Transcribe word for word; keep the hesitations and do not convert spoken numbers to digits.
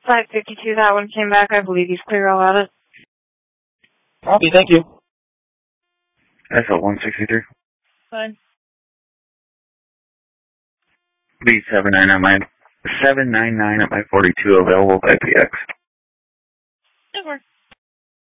five fifty-two, that one came back. I believe he's clear all at it. Copy, thank you. S L one sixty-three. Fine. B seven nine at my seven nine nine at my forty-two available by P X. That works.